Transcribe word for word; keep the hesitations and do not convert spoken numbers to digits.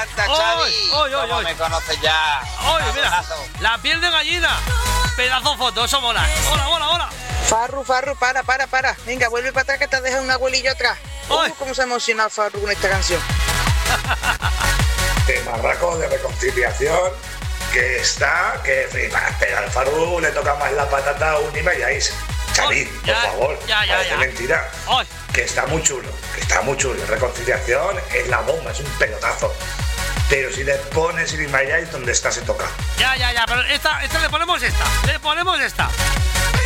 encanta, Xavi. Oy, oy, ¿Cómo oy. me conoces ya? Oye, mira, Abrazo. la piel de gallina. Pedazo foto, eso mola. Hola, hola, hola. Farru, Farru, para, para, para. Venga, vuelve para atrás que te has dejado un abuelillo atrás. Ay. Uh, cómo se ha emocionado Farru con esta canción. De Marracos de reconciliación, que está, que flipas, pero al Farru le toca más la patata a un Imayáis. Xavi, Ay, por ya, favor, ya, ya, parece ya. mentira. Ay. Que está muy chulo, que está muy chulo. Reconciliación es la bomba, es un pelotazo. Pero si le pones Imayáis, donde está se toca. Ya, ya, ya, pero esta, esta le ponemos esta. Le ponemos esta.